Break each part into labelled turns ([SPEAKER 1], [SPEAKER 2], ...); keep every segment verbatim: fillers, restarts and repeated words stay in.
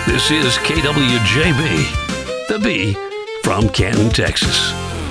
[SPEAKER 1] This is K W J B, the B from Canton, Texas.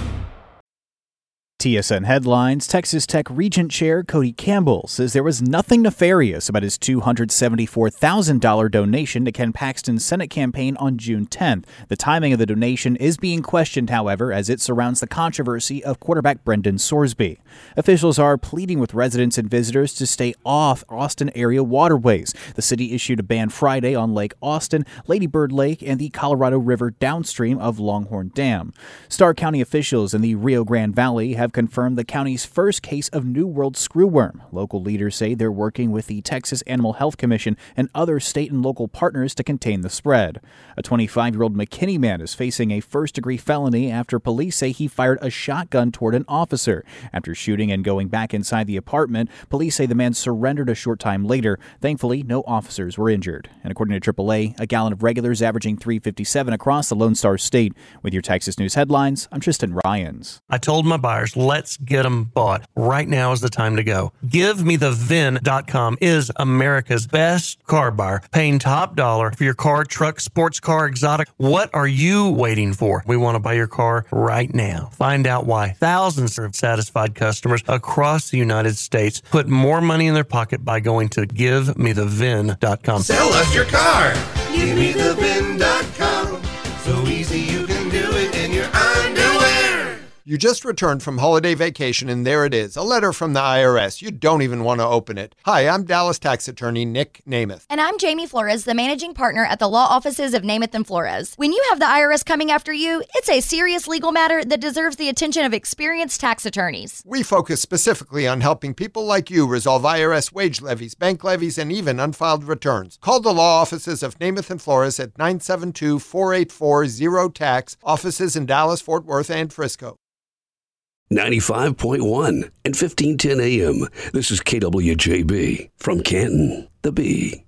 [SPEAKER 2] T S N headlines. Texas Tech Regent Chair Cody Campbell says there was nothing nefarious about his two hundred seventy-four thousand dollars donation to Ken Paxton's Senate campaign on June tenth. The timing of the donation is being questioned, however, as it surrounds the controversy of quarterback Brendan Sorsby. Officials are pleading with residents and visitors to stay off Austin area waterways. The city issued a ban Friday on Lake Austin, Lady Bird Lake, and the Colorado River downstream of Longhorn Dam. Starr County officials in the Rio Grande Valley have confirmed the county's first case of New World screwworm. Local leaders say they're working with the Texas Animal Health Commission and other state and local partners to contain the spread. A twenty-five-year-old McKinney man is facing a first-degree felony after police say he fired a shotgun toward an officer. After shooting and going back inside the apartment, police say the man surrendered a short time later. Thankfully, no officers were injured. And according to triple A, a gallon of regulars averaging three fifty-seven across the Lone Star State. With your Texas News headlines, I'm Tristan Ryans.
[SPEAKER 3] I told my buyers, let's get them bought. Right now is the time to go. Give Me The V I N dot com is America's best car buyer, paying top dollar for your car, truck, sports car, exotic. What are you waiting for? We want to buy your car right now. Find out why thousands of satisfied customers across the United States put more money in their pocket by going to Give Me The V I N dot com.
[SPEAKER 4] Sell us your car. Give Me The V I N dot com. So easy you can do it in your underwear.
[SPEAKER 5] You just returned from holiday vacation and there it is, a letter from the I R S. You don't even want to open it. Hi, I'm Dallas tax attorney Nick Namath.
[SPEAKER 6] And I'm Jamie Flores, the managing partner at the law offices of Namath and Flores. When you have the I R S coming after you, it's a serious legal matter that deserves the attention of experienced tax attorneys.
[SPEAKER 5] We focus specifically on helping people like you resolve I R S wage levies, bank levies, and even unfiled returns. Call the law offices of Namath and Flores at nine seven two, four eight four, zero tax, offices in Dallas, Fort Worth, and Frisco.
[SPEAKER 1] ninety-five point one and fifteen ten A M. This is K W J B from Canton, the B.